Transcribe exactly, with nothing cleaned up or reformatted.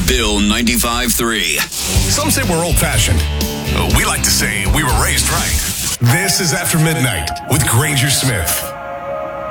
Bill ninety-five three. Some say we're old-fashioned. We like to say we were raised right. This is After Midnight with Granger Smith.